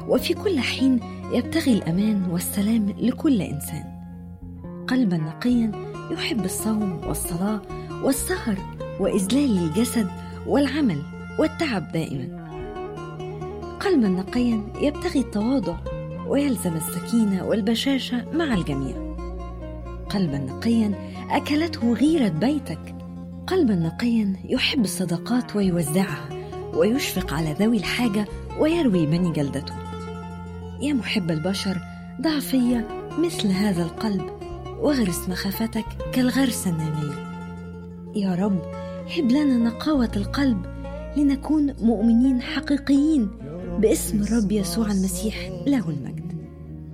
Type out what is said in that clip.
وفي كل حين يبتغي الأمان والسلام لكل إنسان. قلبا نقيا يحب الصوم والصلاة والسهر وإذلال الجسد والعمل والتعب دائما. قلبا نقيا يبتغي التواضع ويلزم السكينة والبشاشة مع الجميع. قلبا نقيا أكلته غيرة بيتك. قلبا نقيا يحب الصدقات ويوزعها ويشفق على ذوي الحاجة ويروي بني جلدته. يا محب البشر ضع فيا مثل هذا القلب واغرس مخافتك كالغرس النامية. يا رب هب لنا نقاوة القلب لنكون مؤمنين حقيقيين باسم الرب يسوع المسيح له المجد.